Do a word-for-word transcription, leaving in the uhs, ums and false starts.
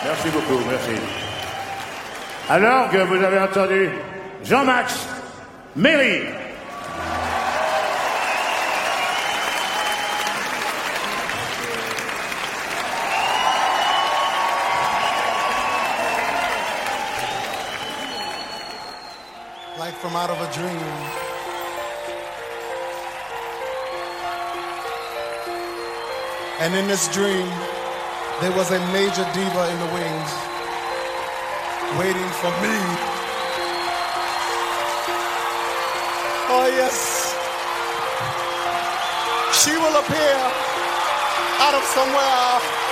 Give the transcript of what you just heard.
Merci beaucoup, merci. Alors que vous avez entendu Jean-Max Méry. Like from out of a dream. And in this dream, there was a major diva in the wings, waiting for me. Oh yes, she will appear out of somewhere